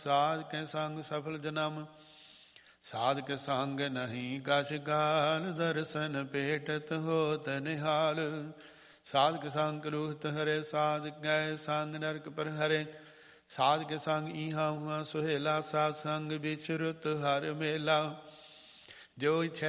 ਸਾਧਿ ਸੰਗ ਸਫਲ ਜਨਮ। ਸਾਧਿ ਸੰਗ ਨਹੀਂ ਕਛ ਗਾਲ, ਦਰਸ਼ਨ ਭੇਟਤ ਹੋਤ ਨਿਹਾਲ। ਸਾਧਿ ਸੰਗ ਕਲੂਹਤ ਹਰੇ, ਸਾਧਿ ਸੰਗ ਨਰਕ ਪਰ ਹਰੇ। ਸਾਧਿ ਸੰਗ ਈਹਾ ਹੁਆ ਸੁਹੇਲਾ, ਸਾਧ ਸੰਗ ਵਿਚਰੁਤ ਹਰ ਮੇਲਾ। ਜੋ